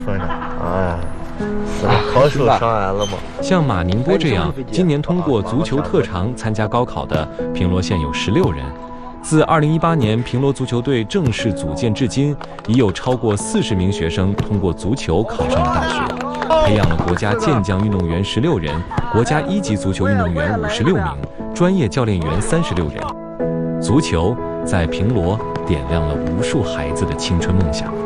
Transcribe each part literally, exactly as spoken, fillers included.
分的，哎，是好手上来了吗？ 像马宁波这样今年通过足球特长参加高考的平罗县有十六人。自二零一八年平罗足球队正式组建至今，已有超过四十名学生通过足球考上了大学，培养了国家健将运动员十六人，国家一级足球运动员五十六名，专业教练员三十六人。足球在平罗点亮了无数孩子的青春梦想。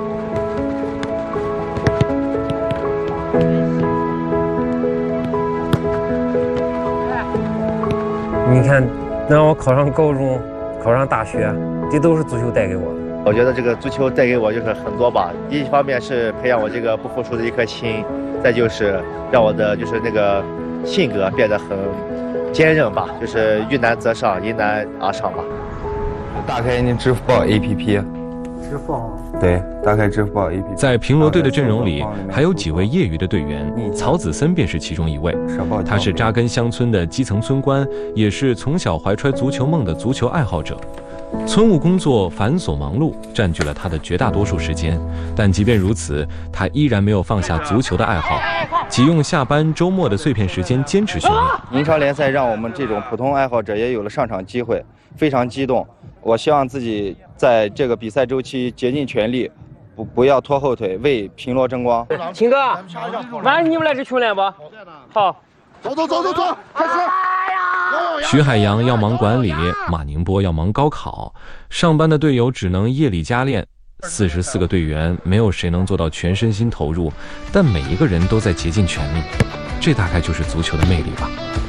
你看，能让我考上高中，考上大学，这都是足球带给我的。 我觉得这个足球带给我就是很多吧。一方面是培养我这个不服输的一颗心，再就是让我的就是那个性格变得很坚韧吧，就是遇难则上，迎难而上吧。 打开你支付宝 A P P。 支付宝。 对，打开支付宝 A P P。 在平罗队的阵容里，还有几位业余的队员，曹子森便是其中一位。他是扎根乡村的基层村官，也是从小怀揣足球梦的足球爱好者。村务工作繁琐忙碌，占据了他的绝大多数时间。但即便如此，他依然没有放下足球的爱好，即用下班、周末的碎片时间坚持训练。 英超联赛让我们这种普通爱好者也有了上场机会，非常激动。我希望自己在这个比赛周期竭尽全力，不不要拖后腿，为平罗争光。 秦哥，晚上你们来这训练不？好， 走走走走走，开始。 徐海洋要忙管理，马宁波要忙高考，上班的队友只能夜里加练。四十四个队员，没有谁能做到全身心投入，但每一个人都在竭尽全力，这大概就是足球的魅力吧。